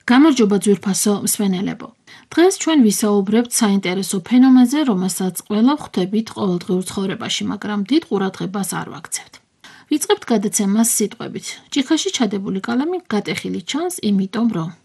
გამარჯობა ძვირფასო მსმენელებო. დღეს ჩვენ ვისაუბრებთ საინტერესო ფენომენზე, რომელსაც ყველა ვხვდებით ყოველდღიურ ცხოვრებაში, მაგრამ დიდ ყურადღებას არ ვაქცევთ. ვიწყებთ გადაცემას სიტყვებით. ჭიხაში ჩადებული კალამი გატეხილი ჩანს, იმიტომ რომ